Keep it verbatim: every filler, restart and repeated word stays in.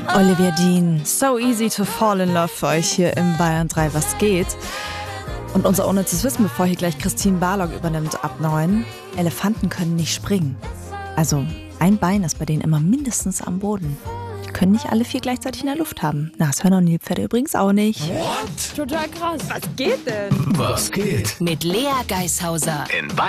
Olivia Dean, So Easy to Fall in Love für euch hier im Bayern drei Was geht? Und unser unnützes Wissen, bevor hier gleich Christine Barlog übernimmt, ab neun. Elefanten können nicht springen. Also ein Bein ist bei denen immer mindestens am Boden. Die können nicht alle vier gleichzeitig in der Luft haben. Nashörner und Nilpferde übrigens auch nicht. What? Total krass. Was geht denn? Was geht? Mit Lea Geishauser In Bayern